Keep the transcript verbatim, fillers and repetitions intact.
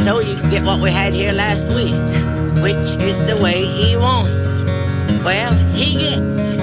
so you get what we had here last week, which is the way he wants it. Well, he gets it.